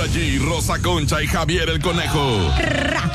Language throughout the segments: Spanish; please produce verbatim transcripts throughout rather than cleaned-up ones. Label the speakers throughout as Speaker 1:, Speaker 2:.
Speaker 1: Laura G, Rosa Concha y Javier el Conejo.
Speaker 2: Ra,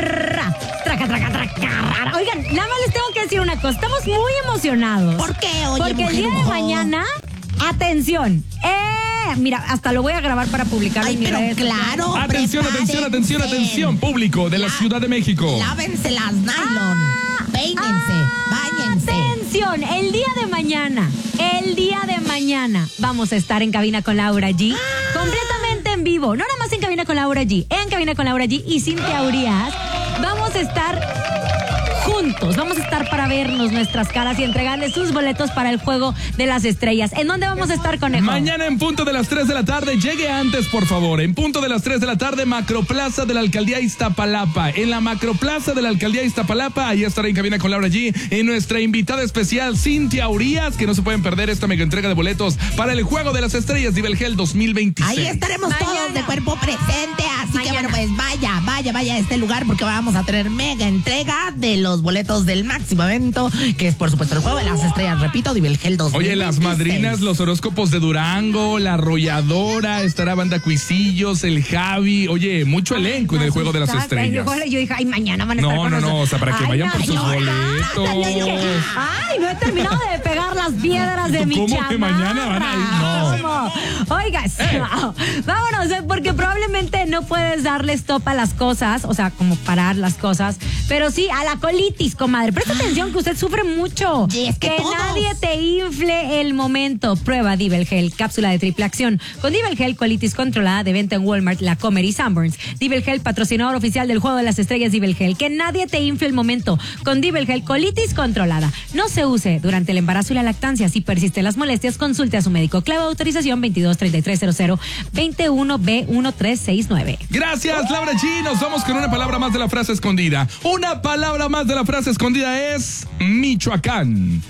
Speaker 2: ra, traca, traca, traca. Oigan, nada más les tengo que decir una cosa. Estamos muy emocionados.
Speaker 3: ¿Por qué? Oye,
Speaker 2: Porque
Speaker 3: mujer,
Speaker 2: el día de
Speaker 3: ojo.
Speaker 2: mañana, atención. Eh, mira, hasta lo voy a grabar para publicarlo
Speaker 3: Ay,
Speaker 2: en mis
Speaker 3: pero
Speaker 2: redes
Speaker 3: claro.
Speaker 2: sociales.
Speaker 4: Atención, atención, atención, atención, público de la Ciudad de México.
Speaker 3: Lávense las nylon. Peínense, báñense.
Speaker 2: Atención, el día de mañana, el día de mañana vamos a estar en Cabina con Laura G, completamente en vivo, no nada más en Cabina con Laura G, en Cabina con Laura G y Cintia Urias, vamos a estar juntos, vamos a estar para vernos nuestras caras y entregarles sus boletos para el Juego de las Estrellas. ¿En dónde vamos a estar, Conejo?
Speaker 4: Mañana en punto de las tres de la tarde, llegue antes, por favor. En punto de las tres de la tarde, Macroplaza de la Alcaldía Iztapalapa. En la Macroplaza de la Alcaldía Iztapalapa, ahí estará en Cabina con Laura G. Y nuestra invitada especial, Cintia Urias, que no se pueden perder esta mega entrega de boletos para el Juego de las Estrellas Nivel Gel dos mil veintiséis.
Speaker 3: Ahí estaremos
Speaker 2: Mañana.
Speaker 3: todos de cuerpo presente, así
Speaker 2: Mañana.
Speaker 3: que bueno, pues vaya, vaya, vaya a este lugar porque vamos a tener mega entrega de los boletos del máximo evento, que es por supuesto el Juego de las Estrellas, repito, Nivel Gel dos mil veintiséis.
Speaker 4: Oye, las madrinas, los horóscopos de Durango, la arrolladora, estará Banda Cuisillos, el Javi. Oye, mucho elenco en el Juego de las Estrellas.
Speaker 2: Yo dije, ay, mañana van a estar
Speaker 4: No,
Speaker 2: con
Speaker 4: no, no,
Speaker 2: nosotros.
Speaker 4: o sea, para que
Speaker 2: Ay,
Speaker 4: vayan por
Speaker 2: ay,
Speaker 4: sus
Speaker 2: no,
Speaker 4: boletos.
Speaker 2: yo dije, ay, no he terminado de pegar las piedras de mi
Speaker 4: ¿Cómo
Speaker 2: chamarra.
Speaker 4: que mañana van a ir? No.
Speaker 2: ¿Cómo? Oiga,
Speaker 4: Eh.
Speaker 2: vámonos, eh, porque probablemente no puedes darle stop a las cosas, o sea, como parar las cosas, pero sí a la colitis, comadre. Presta atención que usted sufre mucho.
Speaker 3: Y es que todos.
Speaker 2: nadie te infle el momento. Prueba Divel Gel, cápsula de triple acción. Con Divel Gel, colitis controlada, de venta en Walmart, La Comer y Sanborns. Divel Gel, patrocinador oficial del Juego de las Estrellas. Divel Gel, que nadie te infle el momento. Con Divel Gel, colitis controlada. No se use durante el embarazo y la lactancia. Si persisten las molestias, consulte a su médico. Clave de autorización veintidós treinta y tres cero cero veintiuno B uno tres seis nueve.
Speaker 4: Gracias, Laura G. Nos vamos con una palabra más de la frase escondida. Una palabra más de la frase escondida es Michoacán.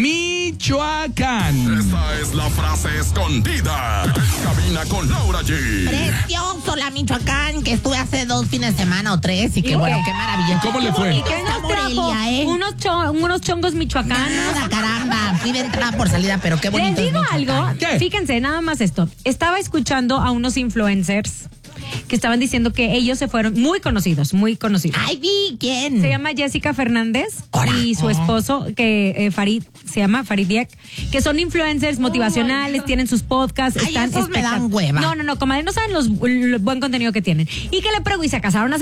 Speaker 4: Michoacán.
Speaker 1: Esta es la frase escondida. Cabina con Laura G.
Speaker 3: Precioso la Michoacán, que estuve hace dos fines de semana o tres y que
Speaker 2: ¿Y
Speaker 3: bueno,
Speaker 2: qué?
Speaker 3: qué maravilla.
Speaker 4: ¿Cómo le fue?
Speaker 2: ¿Y qué
Speaker 3: Está
Speaker 2: nos trajo?
Speaker 3: Morelia, ¿eh?
Speaker 2: Unos, cho- unos chongos michoacanos.
Speaker 3: Nada, caramba, fui de entrada por salida, pero qué bonito.
Speaker 2: Les
Speaker 3: es
Speaker 2: digo
Speaker 3: Michoacán.
Speaker 2: algo,
Speaker 4: ¿Qué?
Speaker 2: fíjense, nada más esto. Estaba escuchando a unos influencers que estaban diciendo que ellos se fueron muy conocidos, muy conocidos.
Speaker 3: Ay, vi, ¿quién?
Speaker 2: Se llama Jessica Fernández
Speaker 3: Ora.
Speaker 2: y su esposo, que eh, Farid, se llama Farid Diak, que son influencers motivacionales, tienen sus podcasts,
Speaker 3: Ay,
Speaker 2: están
Speaker 3: esos me dan
Speaker 2: espectac-
Speaker 3: hueva.
Speaker 2: No, no, no, comadre, no saben los, el buen contenido que tienen. Y que le pregunto, y se casaron hace